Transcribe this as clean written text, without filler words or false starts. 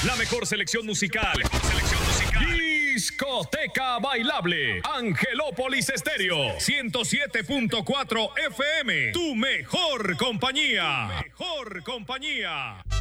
La mejor selección musical. Discoteca Bailable. Angelópolis Estéreo. 107.4 FM. Tu mejor compañía. Mejor compañía.